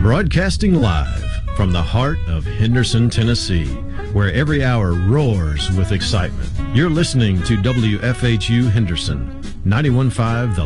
Broadcasting live from the heart of Henderson, Tennessee, where every hour roars with excitement. You're listening to WFHU Henderson, 91.5 The